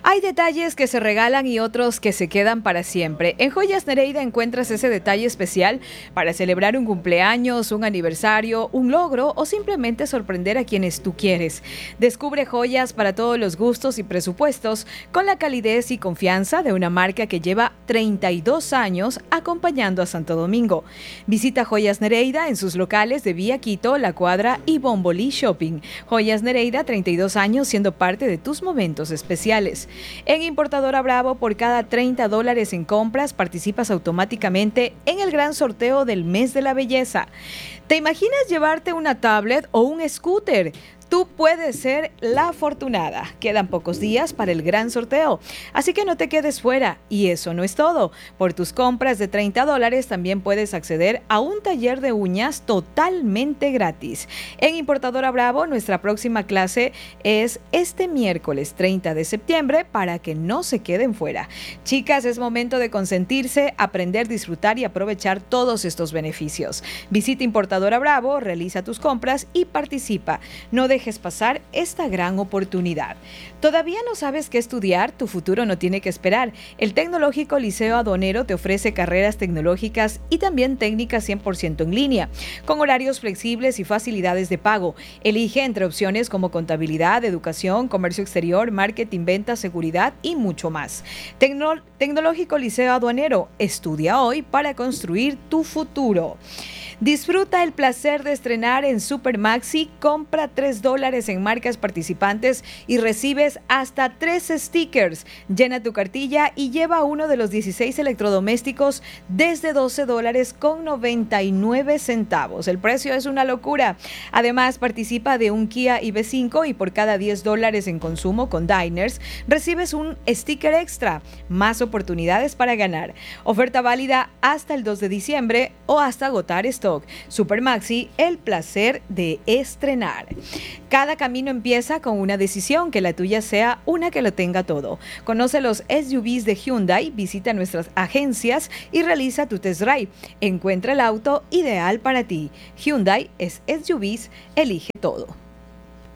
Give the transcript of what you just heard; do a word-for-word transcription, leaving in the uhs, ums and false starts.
Hay detalles que se regalan y otros que se quedan para siempre. En Joyas Nereida encuentras ese detalle especial para celebrar un cumpleaños, un aniversario, un logro o simplemente sorprender a quienes tú quieres. Descubre joyas para todos los gustos y presupuestos con la calidez y confianza de una marca que lleva treinta y dos años acompañando a Santo Domingo. Visita Joyas Nereida en sus locales de Vía Quito, La Cuadra y Bombolí Shopping. Joyas Nereida, treinta y dos años siendo parte de tus momentos especiales. En Importadora Bravo, por cada treinta dólares en compras, participas automáticamente en el gran sorteo del mes de la belleza. ¿Te imaginas llevarte una tablet o un scooter? Tú puedes ser la afortunada. Quedan pocos días para el gran sorteo, así que no te quedes fuera. Y eso no es todo. Por tus compras de treinta dólares también puedes acceder a un taller de uñas totalmente gratis. En Importadora Bravo, nuestra próxima clase es este miércoles treinta de septiembre para que no se queden fuera. Chicas, es momento de consentirse, aprender, disfrutar y aprovechar todos estos beneficios. Visita Importadora Bravo, realiza tus compras y participa. No dejes pasar esta gran oportunidad. ¿Todavía no sabes qué estudiar? Tu futuro no tiene que esperar. El Tecnológico Liceo Aduanero te ofrece carreras tecnológicas y también técnicas cien por ciento en línea, con horarios flexibles y facilidades de pago. Elige entre opciones como contabilidad, educación, comercio exterior, marketing, ventas, seguridad y mucho más. Tecno- Tecnológico Liceo Aduanero, estudia hoy para construir tu futuro. Disfruta el placer de estrenar en Super Maxi, compra tres dólares en marcas participantes y recibes hasta tres stickers. Llena tu cartilla y lleva uno de los dieciséis electrodomésticos desde doce dólares con noventa y nueve centavos. El precio es una locura. Además, participa de un Kia I V cinco y por cada diez dólares en consumo con Diners, recibes un sticker extra. Más oportunidades para ganar. Oferta válida hasta el dos de diciembre o hasta agotar stock. Super Maxi, el placer de estrenar. Cada camino empieza con una decisión, que la tuya sea una que lo tenga todo. Conoce los S U Vs de Hyundai, visita nuestras agencias y realiza tu test drive. Encuentra el auto ideal para ti. Hyundai es S U Vs, elige todo.